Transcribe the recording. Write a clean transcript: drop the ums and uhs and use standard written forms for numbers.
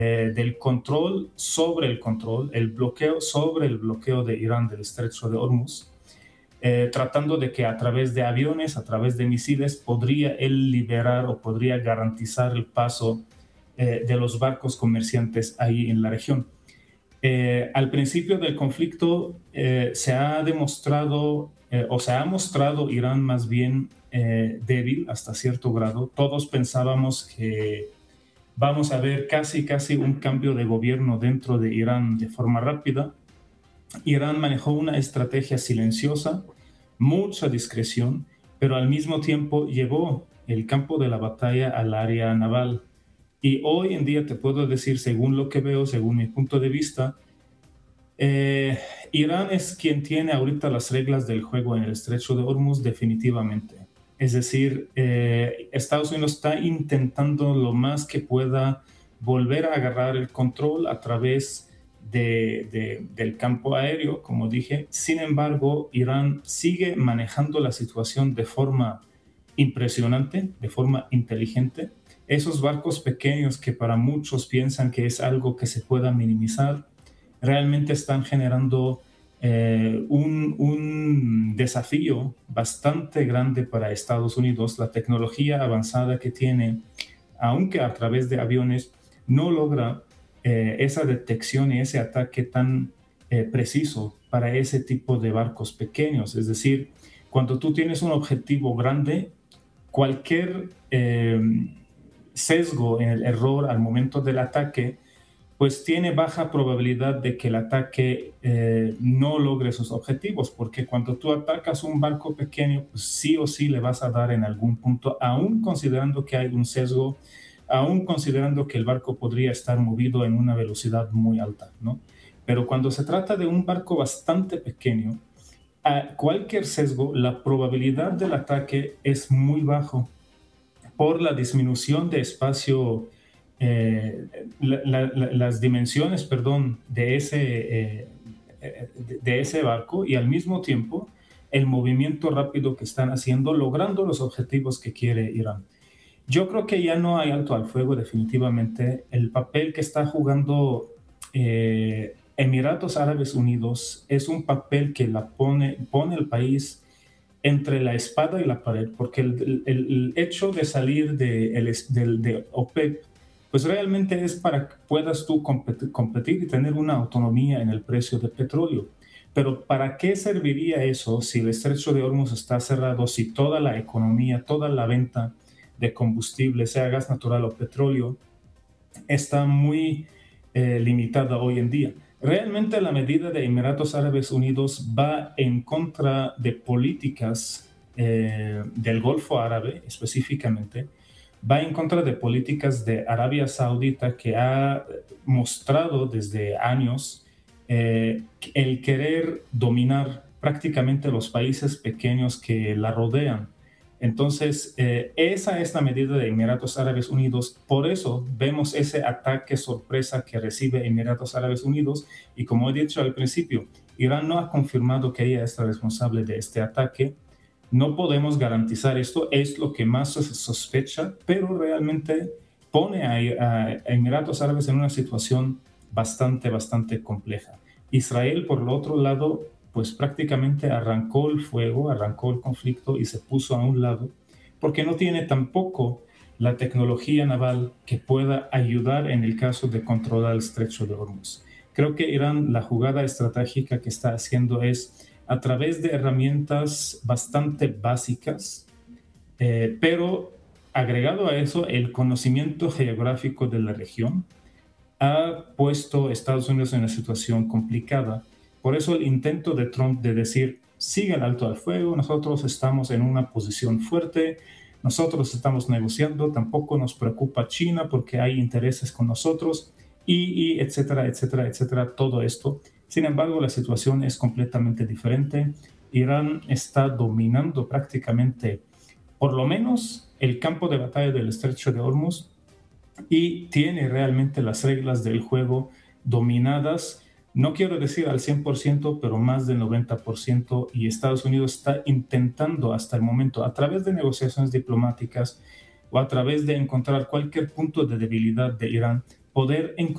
del control, el bloqueo sobre el bloqueo de Irán del estrecho de Hormuz, tratando de que a través de aviones, a través de misiles, podría él liberar o podría garantizar el paso de los barcos comerciantes ahí en la región. Al principio del conflicto se ha demostrado o se ha mostrado Irán más bien débil hasta cierto grado. Todos pensábamos que vamos a ver casi un cambio de gobierno dentro de Irán de forma rápida. Irán manejó una estrategia silenciosa, mucha discreción, pero al mismo tiempo llevó el campo de la batalla al área naval. Y hoy en día te puedo decir, según lo que veo, según mi punto de vista, eh, Irán es quien tiene ahorita las reglas del juego en el estrecho de Hormuz definitivamente. Es decir, Estados Unidos está intentando lo más que pueda volver a agarrar el control a través del campo aéreo, como dije. Sin embargo, Irán sigue manejando la situación de forma impresionante, de forma inteligente. Esos barcos pequeños que para muchos piensan que es algo que se pueda minimizar, realmente están generando un desafío bastante grande para Estados Unidos. La tecnología avanzada que tiene, aunque a través de aviones, no logra esa detección y ese ataque tan preciso para ese tipo de barcos pequeños. Es decir, cuando tú tienes un objetivo grande, cualquier sesgo en el error al momento del ataque, pues tiene baja probabilidad de que el ataque no logre sus objetivos, porque cuando tú atacas un barco pequeño, pues sí o sí le vas a dar en algún punto, aún considerando que hay un sesgo, aún considerando que el barco podría estar movido en una velocidad muy alta, ¿no? Pero cuando se trata de un barco bastante pequeño, a cualquier sesgo, la probabilidad del ataque es muy bajo por la disminución de espacio, las dimensiones, perdón, de ese barco, y al mismo tiempo el movimiento rápido que están haciendo, logrando los objetivos que quiere Irán. Yo creo que ya no hay alto al fuego definitivamente. El papel que está jugando Emiratos Árabes Unidos es un papel que pone el país entre la espada y la pared, porque el hecho de salir de OPEP, pues realmente es para que puedas tú competir y tener una autonomía en el precio de petróleo. Pero ¿para qué serviría eso si el estrecho de Hormuz está cerrado, si toda la economía, toda la venta de combustible, sea gas natural o petróleo, está muy limitada hoy en día? Realmente la medida de Emiratos Árabes Unidos va en contra de políticas del Golfo Árabe específicamente, va en contra de políticas de Arabia Saudita, que ha mostrado desde años el querer dominar prácticamente los países pequeños que la rodean. Entonces, esa es la medida de Emiratos Árabes Unidos. Por eso vemos ese ataque sorpresa que recibe Emiratos Árabes Unidos. Y como he dicho al principio, Irán no ha confirmado que ella es la responsable de este ataque. No podemos garantizar esto, es lo que más se sospecha, pero realmente pone a Emiratos Árabes en una situación bastante compleja. Israel, por el otro lado, pues prácticamente arrancó el fuego, arrancó el conflicto y se puso a un lado, porque no tiene tampoco la tecnología naval que pueda ayudar en el caso de controlar el estrecho de Hormuz. Creo que Irán, la jugada estratégica que está haciendo es a través de herramientas bastante básicas, pero agregado a eso, el conocimiento geográfico de la región ha puesto a Estados Unidos en una situación complicada. Por eso el intento de Trump de decir, sigue el alto al fuego, nosotros estamos en una posición fuerte, nosotros estamos negociando, tampoco nos preocupa China porque hay intereses con nosotros, y etcétera, todo esto. Sin embargo, la situación es completamente diferente. Irán está dominando prácticamente, por lo menos, el campo de batalla del estrecho de Hormuz, y tiene realmente las reglas del juego dominadas. No quiero decir al 100%, pero más del 90%, y Estados Unidos está intentando hasta el momento, a través de negociaciones diplomáticas o a través de encontrar cualquier punto de debilidad de Irán, poder encontrar